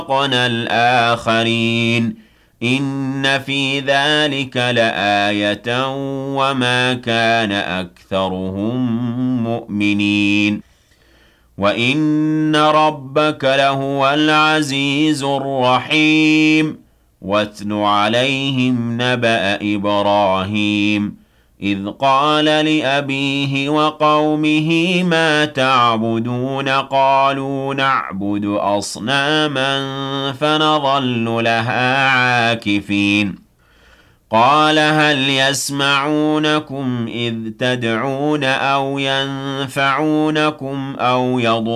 وَأَغْرَقْنَا الْآخَرِينَ إِنَّ فِي ذَلِكَ لَآيَةً وَمَا كَانَ أَكْثَرُهُم مُّؤْمِنِينَ وَإِنَّ رَبَّكَ لَهُوَ الْعَزِيزُ الرَّحِيمُ وَاتْلُ عَلَيْهِمْ نَبَأَ إِبْرَاهِيمَ إِذْ قَالَ لِأَبِيهِ وَقَوْمِهِ مَا تَعْبُدُونَ قَالُوا نَعْبُدُ أَصْنَامًا فَنَظَلُّ لَهَا عَاكِفِينَ قَالَ هَلْ يَسْمَعُونَكُمْ إِذْ تَدْعُونَ أَوْ يَنفَعُونَكُمْ أَوْ يَضُرُّونَ